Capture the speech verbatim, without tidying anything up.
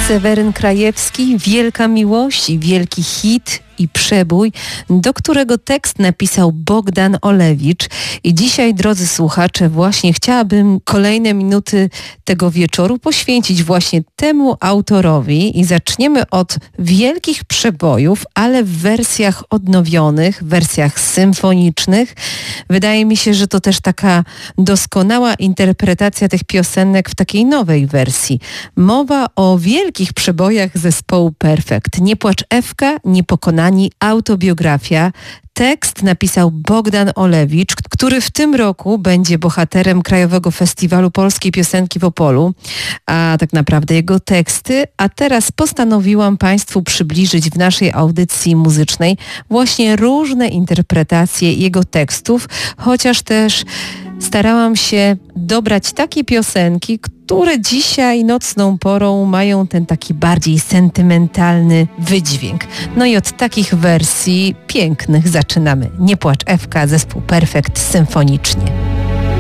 Seweryn Krajewski, Wielka miłość i wielki hit i przebój, do którego tekst napisał Bogdan Olewicz. I dzisiaj, drodzy słuchacze, właśnie chciałabym kolejne minuty tego wieczoru poświęcić właśnie temu autorowi i zaczniemy od wielkich przebojów, ale w wersjach odnowionych, wersjach symfonicznych. Wydaje mi się, że to też taka doskonała interpretacja tych piosenek w takiej nowej wersji. Mowa o wielkich przebojach zespołu Perfekt. Nie płacz Ewka, Niepokonani, autobiografia. Tekst napisał Bogdan Olewicz, który w tym roku będzie bohaterem Krajowego Festiwalu Polskiej Piosenki w Opolu, a tak naprawdę jego teksty. A teraz postanowiłam Państwu przybliżyć w naszej audycji muzycznej właśnie różne interpretacje jego tekstów, chociaż też starałam się dobrać takie piosenki, które dzisiaj nocną porą mają ten taki bardziej sentymentalny wydźwięk. No i od takich wersji pięknych zaczynamy. Nie płacz Ewka, zespół Perfekt symfonicznie.